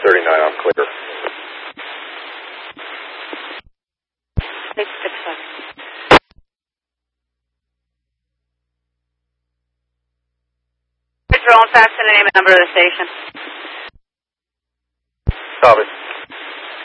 39, I'm clear. 6 seconds. Drone fax and the name and number of the station. Copy.